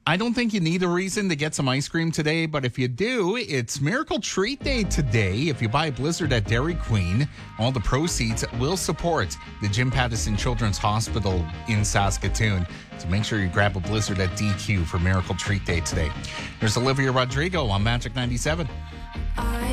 I don't think you need a reason to get some ice cream today, but if you do, it's Miracle Treat Day today. If you buy Blizzard at Dairy Queen, all the proceeds will support the Jim Pattison Children's Hospital in Saskatoon. So make sure you grab a Blizzard at DQ for Miracle Treat Day today. There's Olivia Rodrigo on Magic 97.